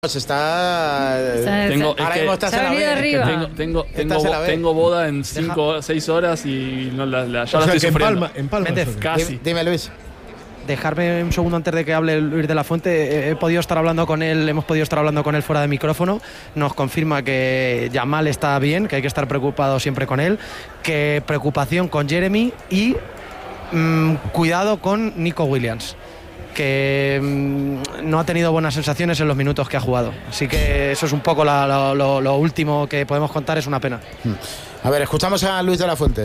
Tengo boda en 5 o 6 horas y no, ya la estoy sufriendo. En Palma. Méndez, casi. Dime, Luis. Dejarme un segundo antes de que hable Luis de la Fuente. He podido estar hablando con él, hemos podido estar hablando con él fuera de micrófono. Nos confirma que Yamal está bien, que hay que estar preocupado siempre con él, que preocupación con Jeremy y cuidado con Nico Williams, que no ha tenido buenas sensaciones en los minutos que ha jugado. Así que eso es un poco lo último que podemos contar, es una pena. A ver, escuchamos a Luis de la Fuente.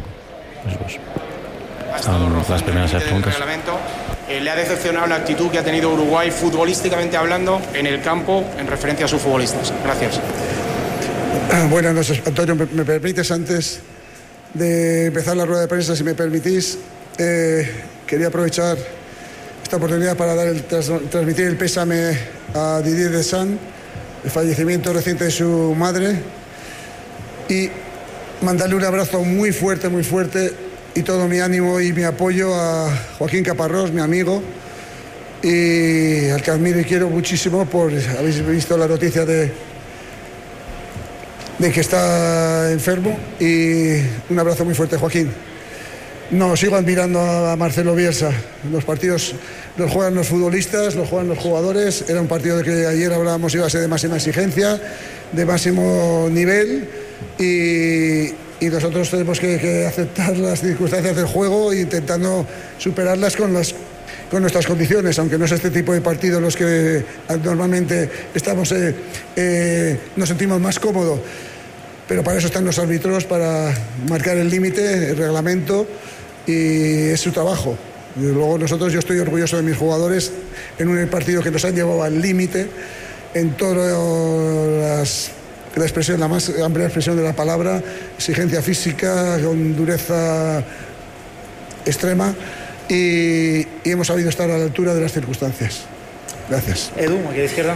Las primeras preguntas. ¿Le ha decepcionado la actitud que ha tenido Uruguay futbolísticamente hablando en el campo en referencia a sus futbolistas? Gracias. Buenas noches, Antonio. ¿Me permites, antes de empezar la rueda de prensa, si me permitís, quería aprovechar esta oportunidad para transmitir el pésame a Didier Deschamps, el fallecimiento reciente de su madre, y mandarle un abrazo muy fuerte y todo mi ánimo y mi apoyo a Joaquín Caparrós, mi amigo, y al que admiro y quiero muchísimo. Habéis visto la noticia de que está enfermo, y un abrazo muy fuerte, Joaquín. No, sigo admirando a Marcelo Bielsa. Los partidos los juegan los futbolistas, los juegan los jugadores. Era un partido de que ayer hablábamos iba a ser de máxima exigencia, de máximo nivel, y nosotros tenemos que aceptar las circunstancias del juego e intentando superarlas con nuestras condiciones, aunque no es este tipo de partidos los que normalmente nos sentimos más cómodos. Pero para eso están los árbitros, para marcar el límite, el reglamento, y es su trabajo. Y luego yo estoy orgulloso de mis jugadores en un partido que nos han llevado al límite en todas la más amplia expresión de la palabra, exigencia física, con dureza extrema, y hemos sabido estar a la altura de las circunstancias. Gracias. Edu, aquí a la izquierda.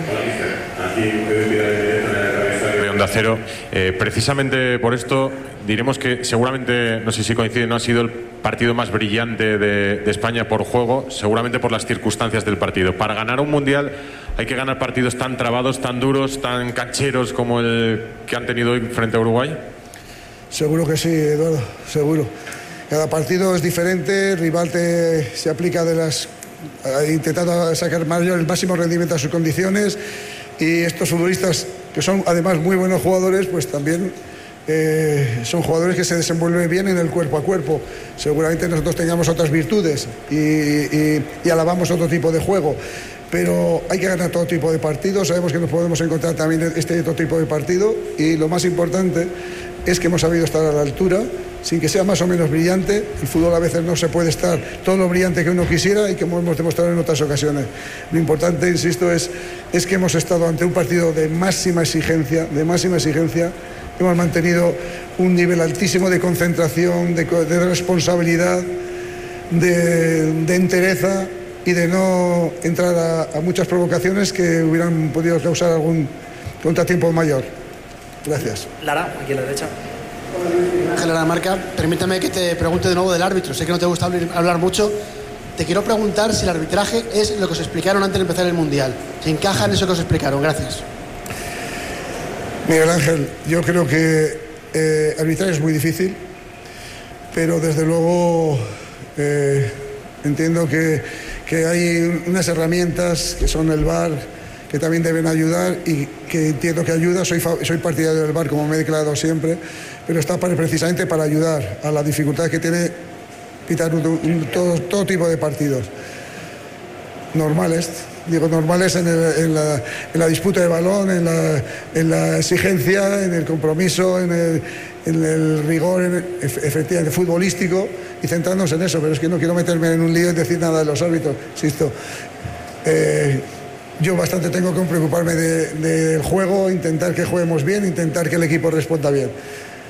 De Onda Cero. Precisamente por esto diremos que seguramente, no sé si coincide, no ha sido el partido más brillante de España por juego, seguramente por las circunstancias del partido. Para ganar un mundial hay que ganar partidos tan trabados, tan duros, tan cancheros como el que han tenido hoy frente a Uruguay. Seguro que sí, Eduardo, seguro. Cada partido es diferente, el rival se aplica intentando sacar el máximo rendimiento a sus condiciones, y estos futbolistas, que son además muy buenos jugadores, pues también son jugadores que se desenvuelven bien en el cuerpo a cuerpo. Seguramente nosotros tengamos otras virtudes y alabamos otro tipo de juego, pero hay que ganar todo tipo de partidos. Sabemos que nos podemos encontrar también este otro tipo de partido, y lo más importante es que hemos sabido estar a la altura, sin que sea más o menos brillante. El fútbol a veces no se puede estar todo lo brillante que uno quisiera, y que hemos demostrado en otras ocasiones. Lo importante, insisto, es que hemos estado ante un partido de máxima exigencia. Hemos mantenido un nivel altísimo de concentración, de responsabilidad, de entereza, y de no entrar a muchas provocaciones que hubieran podido causar algún contratiempo mayor. Gracias. Lara, aquí a la derecha. Ángel Lara Marca, permítame que te pregunte de nuevo del árbitro. Sé que no te gusta hablar mucho. Te quiero preguntar si el arbitraje es lo que os explicaron antes de empezar el Mundial. ¿Se encaja en eso que os explicaron? Gracias. Miguel Ángel, yo creo que arbitrar es muy difícil, pero desde luego entiendo que hay unas herramientas que son el VAR, que también deben ayudar, y que entiendo que ayuda. Soy partidario del VAR, como me he declarado siempre, pero está precisamente para ayudar a la dificultad que tiene pitar todo tipo de partidos. Normales en la disputa de balón, en la exigencia, en el compromiso, en el rigor efectivamente futbolístico, y centrarnos en eso. Pero es que no quiero meterme en un lío y decir nada de los árbitros, insisto. Yo bastante tengo que preocuparme del juego, intentar que juguemos bien, intentar que el equipo responda bien.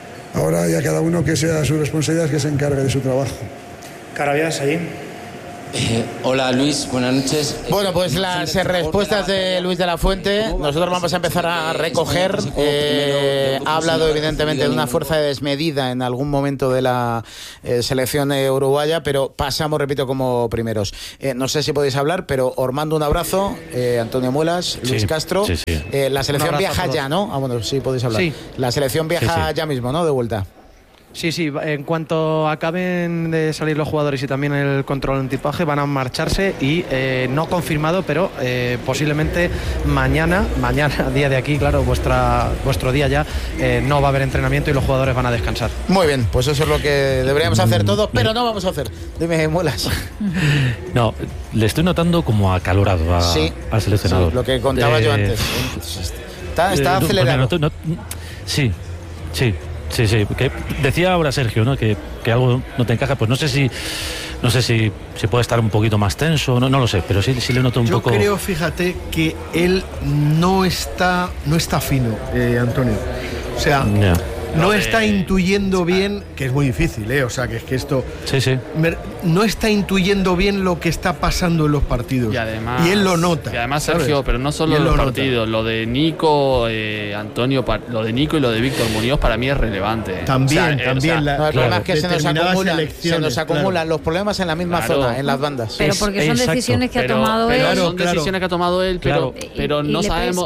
Ahora ya cada uno que sea su responsabilidad, que se encargue de su trabajo. Carabias, ahí. Hola Luis, buenas noches. Bueno, pues las respuestas de Luis de la Fuente, nosotros vamos a empezar a recoger. Ha hablado evidentemente de una fuerza desmedida en algún momento de la selección uruguaya, pero pasamos, repito, como primeros. No sé si podéis hablar, pero os mando un abrazo, Antonio Muelas, Luis Castro. Sí. La selección viaja ya, ¿no? Bueno, sí podéis hablar. Sí. La selección viaja ya mismo, ¿no? De vuelta. Sí, en cuanto acaben de salir los jugadores y también el control antipaje, van a marcharse y no confirmado, pero posiblemente mañana, día de aquí, claro, vuestro día ya, no va a haber entrenamiento y los jugadores van a descansar. Muy bien, pues eso es lo que deberíamos hacer todos, pero no vamos a hacer. Dime, Muelas. No, le estoy notando como acalorado al seleccionador. Sí, lo que contaba yo antes. Está acelerado. Sí. Que decía ahora Sergio, ¿no? Que algo no te encaja, pues no sé si puede estar un poquito más tenso, no lo sé, pero sí le noto un poco. Yo creo, fíjate, que él no está fino, Antonio. O sea, no está intuyendo bien, que es muy difícil, o sea, que es que esto... Sí. No está intuyendo bien lo que está pasando en los partidos. Y él lo nota. Y además, Sergio, pero no solo los partidos, lo de Nico, Antonio, lo de Nico y lo de Víctor Muñoz para mí es relevante. También. El problema es que se nos acumulan los problemas en la misma zona, en las bandas. Pero porque son decisiones que ha tomado él. Son decisiones que ha tomado él, pero no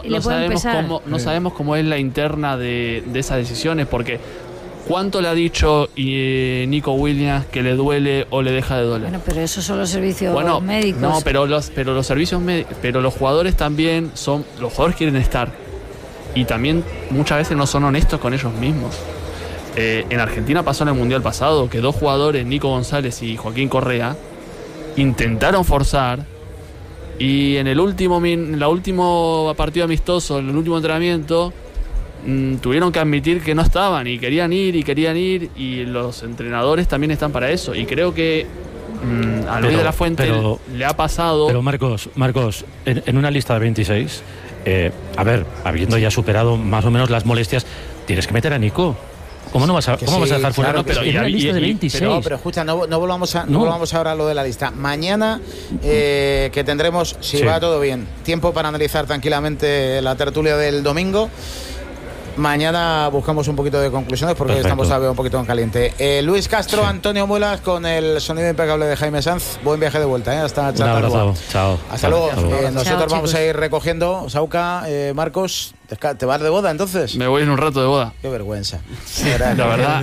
sabemos cómo es la interna de esas decisiones, porque ¿cuánto le ha dicho Nico Williams que le duele o le deja de doler? Bueno, pero esos son los servicios médicos. No, pero los servicios médicos, pero los jugadores también los jugadores quieren estar y también muchas veces no son honestos con ellos mismos. En Argentina pasó en el Mundial pasado que 2 jugadores, Nico González y Joaquín Correa, intentaron forzar y en la último partido amistoso, en el último entrenamiento, tuvieron que admitir que no estaban y querían ir y los entrenadores también están para eso y creo que a Luis de la Fuente le ha pasado. Pero Marcos, en una lista de 26, habiendo ya superado más o menos las molestias, tienes que meter a Nico. ¿Cómo no vas a dejar fuera? Claro, pero una lista de 26. Pero escucha, no volvamos ahora a lo de la lista. Mañana que tendremos, si va todo bien, tiempo para analizar tranquilamente la tertulia del domingo. Mañana buscamos un poquito de conclusiones porque estamos un poquito en caliente. Luis Castro, Antonio Muelas con el sonido impecable de Jaime Sanz. Buen viaje de vuelta, hasta Chattanooga. Chao. Hasta luego. Nosotros Chao, vamos a ir recogiendo. Sauca, Marcos, ¿te vas de boda entonces? Me voy en un rato de boda. Qué vergüenza. La verdad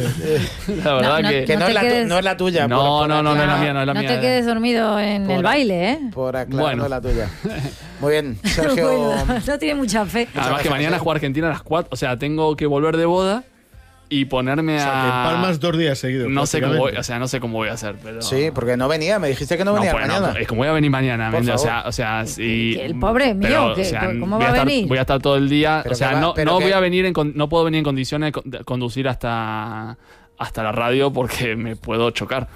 que no es la tuya. No es la mía, no es la mía. No te quedes dormido en el baile, Por aclarar, no es la tuya. Muy bien, Sergio. No tiene mucha fe. Además que mañana juega Argentina a las 4, o sea, tengo que volver de boda y ponerme a... O sea, que palmas 2 días seguidos. No sé cómo voy a hacer, pero... Sí, porque no venía, me dijiste que no venía mañana. Es como voy a venir mañana, o sea, sí. El pobre mío, ¿cómo va a venir? Voy a estar todo el día, pero no puedo venir en condiciones de conducir hasta la radio porque me puedo chocar.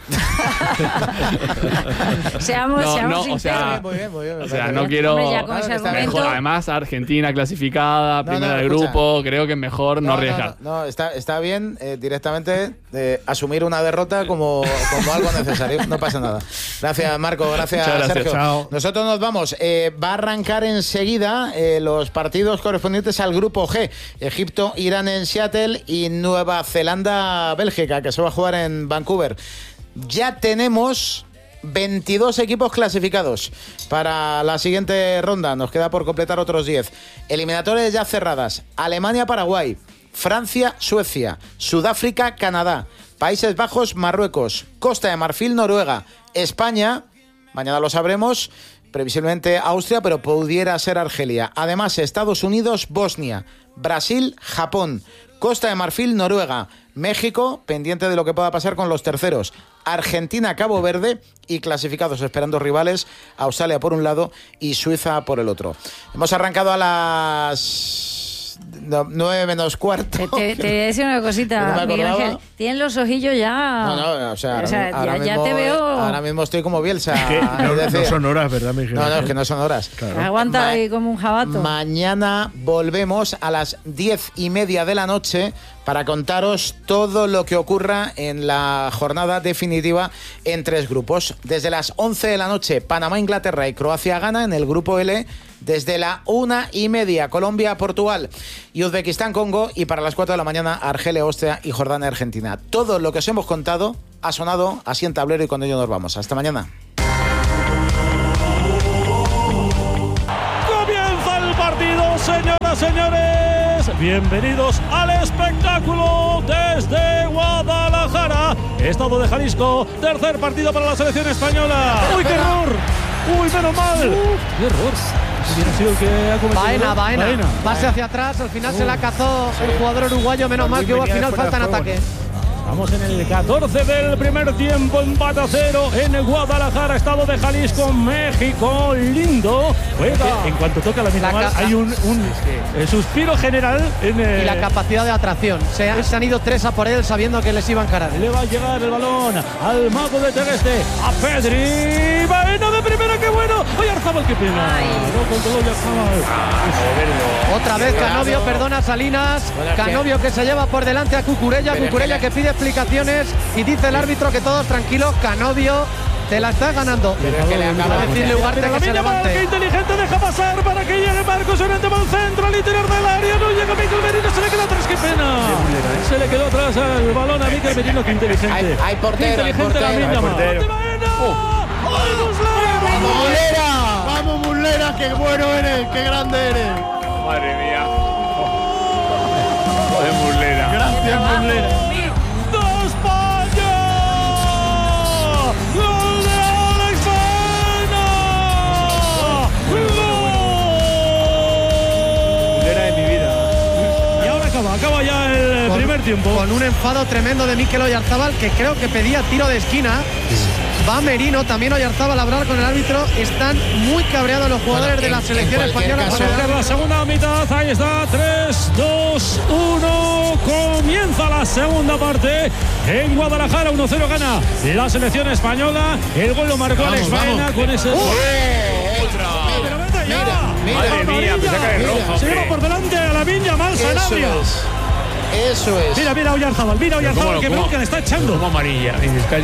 Seamos sinceros. Muy bien. O sea, no quiero... Mejor, además, Argentina clasificada, primera del grupo, creo que es mejor no arriesgar. No, está bien directamente asumir una derrota como algo necesario. No pasa nada. Gracias, Marco. Gracias, Sergio. Chao. Nosotros nos vamos. Va a arrancar enseguida los partidos correspondientes al grupo G. Egipto, Irán en Seattle y Nueva Zelanda, Bélgica, que se va a jugar en Vancouver. Ya tenemos 22 equipos clasificados para la siguiente ronda. Nos queda por completar otros 10. Eliminatorias ya cerradas. Alemania, Paraguay. Francia, Suecia. Sudáfrica, Canadá. Países Bajos, Marruecos. Costa de Marfil, Noruega. España, mañana lo sabremos, previsiblemente Austria, pero pudiera ser Argelia. Además, Estados Unidos, Bosnia. Brasil, Japón. Costa de Marfil, Noruega. México, pendiente de lo que pueda pasar con los terceros. Argentina, Cabo Verde y clasificados esperando rivales, Australia por un lado y Suiza por el otro. Hemos arrancado a las 9 menos cuarto. Te voy a decir una cosita, Miguel Ángel. Tienen los ojillos ya... No, o sea ya mismo, te veo... Ahora mismo estoy como Bielsa. No son horas, ¿verdad, Miguel? No, es que no son horas. Claro. Aguanta ahí como un jabato. Mañana volvemos a las 10:30 de la noche para contaros todo lo que ocurra en la jornada definitiva en 3 grupos. Desde las 11 de la noche, Panamá, Inglaterra y Croacia gana en el grupo L. Desde la 1:30, Colombia, Portugal y Uzbekistán, Congo. Y para las 4 de la mañana, Argelia, Austria y Jordania, Argentina. Todo lo que os hemos contado ha sonado así en tablero y con ello nos vamos. Hasta mañana. Comienza el partido, señoras, señores. Bienvenidos al espectáculo desde Guadalajara, estado de Jalisco. Tercer partido para la selección española. ¡Uy, qué error! ¡Uy, menos mal! ¡Qué error! Hubiera sido el que ha cometido. Baena. Pase hacia atrás, al final se la cazó el jugador uruguayo, menos mal que hubo al final falta en ataque. Estamos en el 14 del primer tiempo, empate a 0 en el Guadalajara, estado de Jalisco, México. Lindo. Juega. En cuanto toca la misma hay un suspiro general y la capacidad de atracción. Se han ido 3 a por él sabiendo que les iban a encarar. Le va a llegar el balón al mago de Tereste, a Pedri. Baena de primera, qué bueno. Oyarzabal, qué pena. No controló Oyarzabal. Otra vez Canovio, perdona Salinas. Canovio que se lleva por delante a Cucurella. Cucurella que pide explicaciones y dice el árbitro que todos tranquilos. Canovio, te la está ganando. Pero es que le acaba de decirle Ugarte que se levante. Qué inteligente, deja pasar para que llegue Marcos Llorente al centro, al interior del área. No llega Mikel Merino, se le quedó atrás, qué pena. Se le quedó atrás el balón a Mikel Merino, qué inteligente. Hay portero, hay portero. ¡Vamos, Muslera! ¡Vamos, Muslera! ¡Qué bueno eres! ¡Qué grande eres! Madre mía. Joder, Muslera. Gracias, Muslera. Acaba ya el primer tiempo. Con un enfado tremendo de Mikel Oyarzabal, que creo que pedía tiro de esquina. Va Merino, también Oyarzabal a hablar con el árbitro. Están muy cabreados los jugadores de la selección española. La segunda mitad, ahí está, 3, 2, 1. Comienza la segunda parte. En Guadalajara, 1-0 gana la selección española. El gol lo marcó Alex Baena con ese... Madre mía, me saca de rojo. Se lleva por delante a Lamine Yamal Sanabria. Eso es. Mira Oyarzabal, que veo que le está echando. Como amarilla.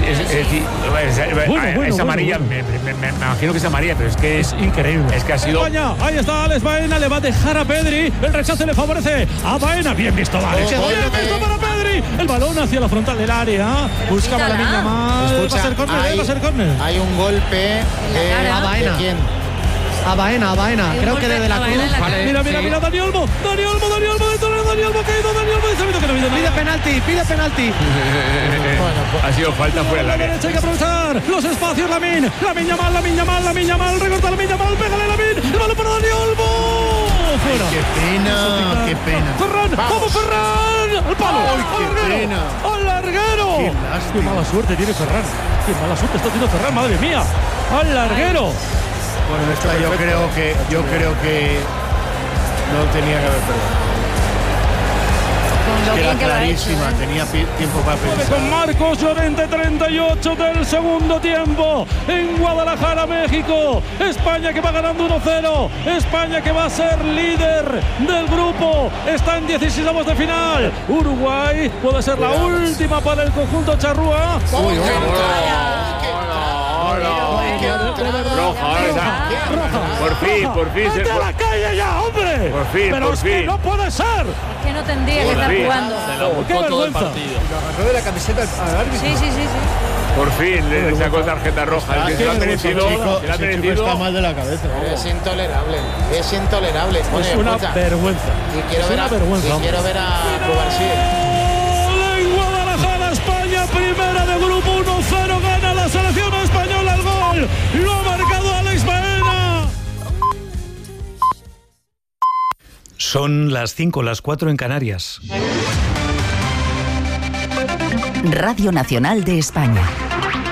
Es amarilla, me imagino que es amarilla, pero es que es increíble. Es que ha sido... España, ahí está Alex Baena, le va a dejar a Pedri. El rechazo le favorece a Baena. Bien visto, Alex. Bien visto para Pedri. El balón hacia la frontal del área. Buscaba a Lamine Yamal. Va a ser córner, Hay un golpe a Baena. ¿De quién? A Baena, creo que desde la cruz. Mira, Dani Olmo de Toledo, Dani Olmo caído, Dani Olmo dice que no ha habido nada. Pide penalti. Ha sido falta fuera del área. Hay que aprovechar los espacios, Lamine Yamal, recorta Lamine Yamal, pégale Lamine, el balón para Dani Olmo. Fuera. Qué pena. Ferran, vamos Ferran, el palo. Qué pena. Al larguero. Qué mala suerte tiene Ferran. Qué mala suerte está haciendo Ferran, madre mía. Al larguero. Bueno, esta yo creo que no tenía que haber perdonado. Era clarísima, tenía tiempo para pensar. Con Marcos Llorente, 38 del segundo tiempo. En Guadalajara, México. España que va ganando 1-0. España que va a ser líder del grupo. Está en 16avos de final. Uruguay puede ser la última para el conjunto charrúa. Roja. Por fin. ¡Vete a la calle ya, hombre! Por fin. Que no puede ser. Es que no tendría que estar jugando. ¡Qué vergüenza! Lo agarró de la camiseta al árbitro. Sí. Por fin le sacó tarjeta roja. El que se ha merecido. Está mal de la cabeza. Es intolerable. Es una vergüenza. Y quiero ver a Cubarsí. En Guadalajara, España, primera de grupo, 1-0 gana la selección española. El gol lo ha marcado Alex Baena. Son las 5, las 4 en Canarias. Radio Nacional de España.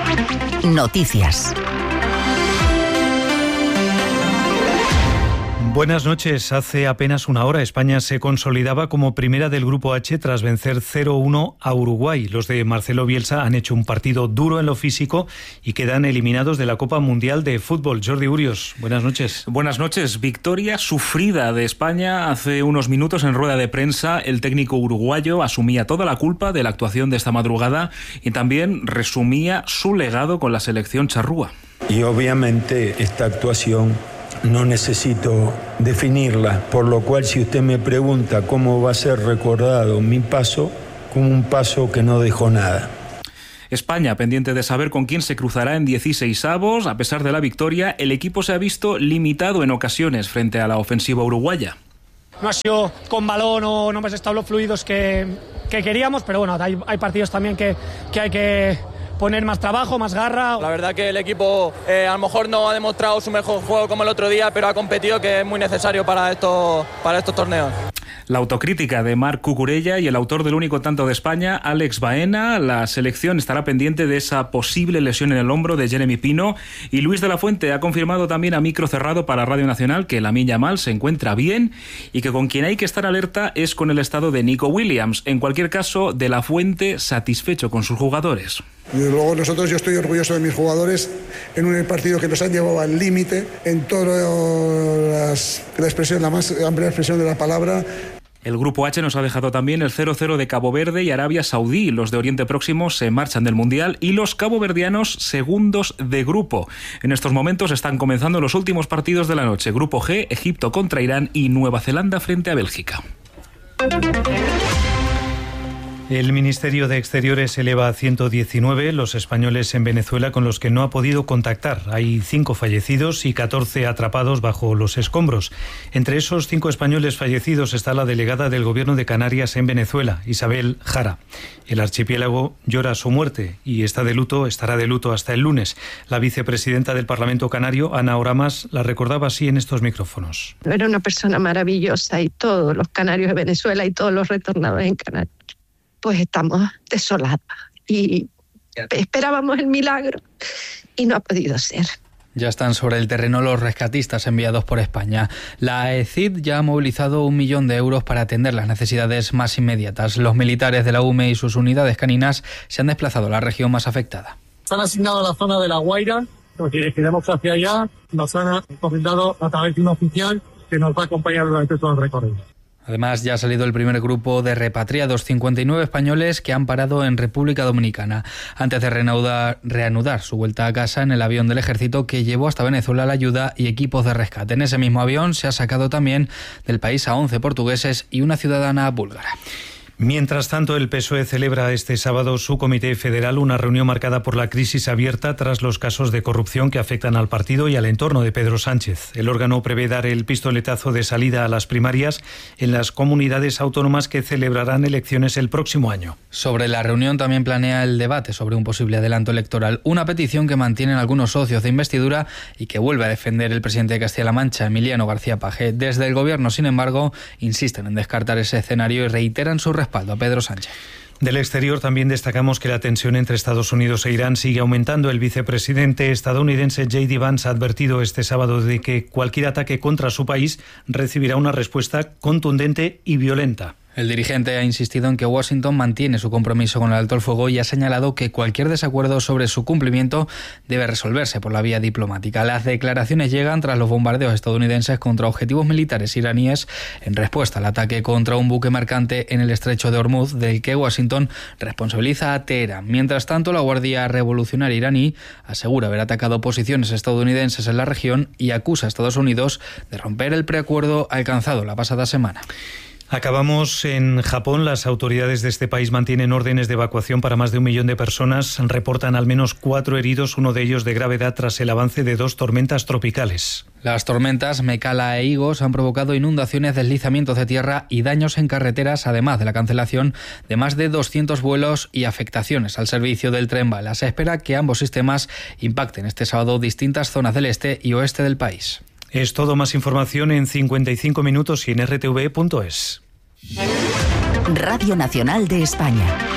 Noticias. Buenas noches. Hace apenas una hora España se consolidaba como primera del Grupo H tras vencer 0-1 a Uruguay. Los de Marcelo Bielsa han hecho un partido duro en lo físico y quedan eliminados de la Copa Mundial de Fútbol. Jordi Urios, buenas noches. Buenas noches. Victoria sufrida de España. Hace unos minutos en rueda de prensa el técnico uruguayo asumía toda la culpa de la actuación de esta madrugada y también resumía su legado con la selección charrúa. Y obviamente esta actuación no necesito definirla, por lo cual si usted me pregunta cómo va a ser recordado mi paso, como un paso que no dejó nada. España pendiente de saber con quién se cruzará en 16avos. A pesar de la victoria, el equipo se ha visto limitado en ocasiones frente a la ofensiva uruguaya. No ha sido con balón o no hemos estado los fluidos que queríamos, pero bueno, hay partidos también que hay que poner más trabajo, más garra. La verdad que el equipo a lo mejor no ha demostrado su mejor juego como el otro día, pero ha competido, que es muy necesario para estos torneos. La autocrítica de Marc Cucurella y el autor del único tanto de España, Alex Baena. La selección estará pendiente de esa posible lesión en el hombro de Jeremy Pino. Y Luis de la Fuente ha confirmado también a micro cerrado para Radio Nacional que Lamine Yamal se encuentra bien y que con quien hay que estar alerta es con el estado de Nico Williams. En cualquier caso, de la Fuente satisfecho con sus jugadores. Y luego yo estoy orgulloso de mis jugadores en un partido que nos han llevado al límite en todas la más amplia expresión de la palabra. El Grupo H nos ha dejado también el 0-0 de Cabo Verde y Arabia Saudí. Los de Oriente Próximo se marchan del Mundial y los caboverdianos segundos de grupo. En estos momentos están comenzando los últimos partidos de la noche. Grupo G, Egipto contra Irán y Nueva Zelanda frente a Bélgica. El Ministerio de Exteriores eleva a 119 los españoles en Venezuela con los que no ha podido contactar. Hay 5 fallecidos y 14 atrapados bajo los escombros. Entre esos 5 españoles fallecidos está la delegada del Gobierno de Canarias en Venezuela, Isabel Jara. El archipiélago llora su muerte y estará de luto hasta el lunes. La vicepresidenta del Parlamento Canario, Ana Oramas, la recordaba así en estos micrófonos. Era una persona maravillosa y todos los canarios de Venezuela y todos los retornados en Canarias, pues estamos desolados y esperábamos el milagro y no ha podido ser. Ya están sobre el terreno los rescatistas enviados por España. La AECID ya ha movilizado 1 millón de euros para atender las necesidades más inmediatas. Los militares de la UME y sus unidades caninas se han desplazado a la región más afectada. Se han asignado a la zona de La Guaira, porque queremos hacia allá. Nos han encomendado a través de un oficial que nos va a acompañar durante todo el recorrido. Además, ya ha salido el primer grupo de repatriados, 59 españoles que han parado en República Dominicana, antes de reanudar su vuelta a casa en el avión del ejército que llevó hasta Venezuela la ayuda y equipos de rescate. En ese mismo avión se ha sacado también del país a 11 portugueses y una ciudadana búlgara. Mientras tanto, el PSOE celebra este sábado su comité federal, una reunión marcada por la crisis abierta tras los casos de corrupción que afectan al partido y al entorno de Pedro Sánchez. El órgano prevé dar el pistoletazo de salida a las primarias en las comunidades autónomas que celebrarán elecciones el próximo año. Sobre la reunión también planea el debate sobre un posible adelanto electoral, una petición que mantienen algunos socios de investidura y que vuelve a defender el presidente de Castilla-La Mancha, Emiliano García Paje. Desde el Gobierno, sin embargo, insisten en descartar ese escenario y reiteran su respaldo a Pedro Sánchez. Del exterior también destacamos que la tensión entre Estados Unidos e Irán sigue aumentando. El vicepresidente estadounidense J.D. Vance ha advertido este sábado de que cualquier ataque contra su país recibirá una respuesta contundente y violenta. El dirigente ha insistido en que Washington mantiene su compromiso con el alto el fuego y ha señalado que cualquier desacuerdo sobre su cumplimiento debe resolverse por la vía diplomática. Las declaraciones llegan tras los bombardeos estadounidenses contra objetivos militares iraníes en respuesta al ataque contra un buque mercante en el estrecho de Hormuz, del que Washington responsabiliza a Teherán. Mientras tanto, la Guardia Revolucionaria iraní asegura haber atacado posiciones estadounidenses en la región y acusa a Estados Unidos de romper el preacuerdo alcanzado la pasada semana. Acabamos en Japón. Las autoridades de este país mantienen órdenes de evacuación para más de 1 millón de personas. Reportan al menos 4 heridos, uno de ellos de gravedad tras el avance de 2 tormentas tropicales. Las tormentas Mekala e Igos han provocado inundaciones, deslizamientos de tierra y daños en carreteras, además de la cancelación de más de 200 vuelos y afectaciones al servicio del tren bala. Se espera que ambos sistemas impacten este sábado distintas zonas del este y oeste del país. Es todo. Más información en 55 minutos y en rtv.es. Radio Nacional de España.